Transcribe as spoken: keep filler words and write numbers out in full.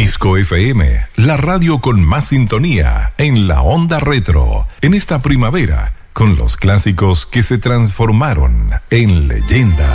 Disco F M, la radio con más sintonía en la onda retro, en esta primavera, con los clásicos que se transformaron en leyenda.